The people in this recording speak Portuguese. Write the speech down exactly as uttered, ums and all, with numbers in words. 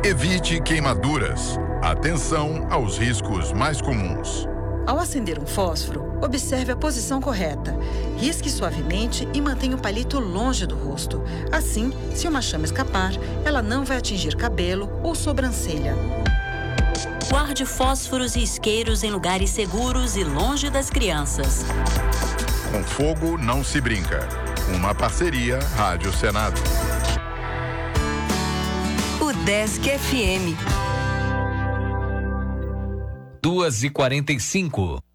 Evite queimaduras. Atenção aos riscos mais comuns. Ao acender um fósforo, observe a posição correta. Risque suavemente e mantenha o palito longe do rosto. Assim, se uma chama escapar, ela não vai atingir cabelo ou sobrancelha. Guarde fósforos e isqueiros em lugares seguros e longe das crianças. Com fogo não se brinca. Uma parceria Rádio Senado. O Desk F M. duas e quarenta e cinco.